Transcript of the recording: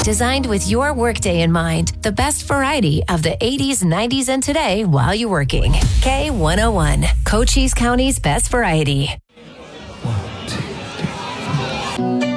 Designed with your workday in mind, the best variety of the 80s, 90s, and today while you're working. K101, Cochise County's best variety.